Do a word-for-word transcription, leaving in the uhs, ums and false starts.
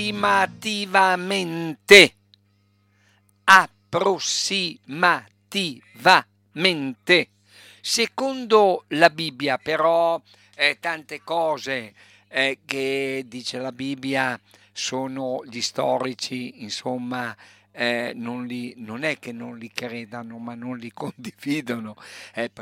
approssimativamente, approssimativamente. Secondo la Bibbia, però, eh, tante cose eh, che dice la Bibbia sono gli storici, insomma, eh, non, li, non è che non li credano, ma non li condividono. Eh,